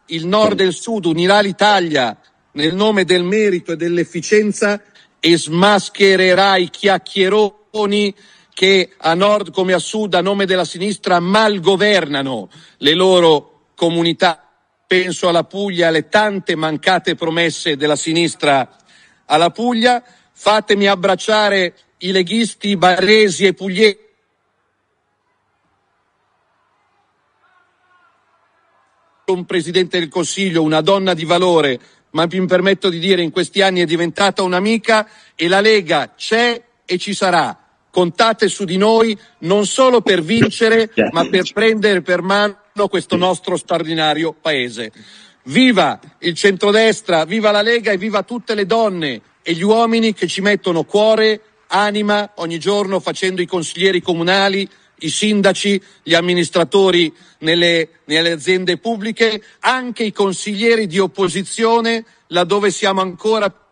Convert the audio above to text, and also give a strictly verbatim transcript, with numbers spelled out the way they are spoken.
il nord e il sud, unirà l'Italia nel nome del merito e dell'efficienza e smaschererà i chiacchieroni che a nord come a sud, a nome della sinistra, malgovernano le loro comunità. Penso alla Puglia, alle tante mancate promesse della sinistra alla Puglia. Fatemi abbracciare i leghisti barresi e pugliesi. Un Presidente del Consiglio, una donna di valore, ma mi permetto di dire in questi anni è diventata un'amica, e la Lega c'è e ci sarà. Contate su di noi non solo per vincere, ma per prendere per mano questo nostro straordinario paese. Viva il centrodestra, viva la Lega e viva tutte le donne e gli uomini che ci mettono cuore, anima ogni giorno facendo i consiglieri comunali, i sindaci, gli amministratori nelle, nelle aziende pubbliche, anche i consiglieri di opposizione laddove siamo ancora